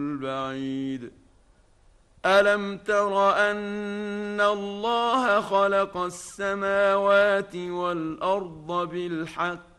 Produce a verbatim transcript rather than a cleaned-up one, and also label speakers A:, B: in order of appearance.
A: البعيد ألم تر أن الله خلق السماوات والأرض بالحق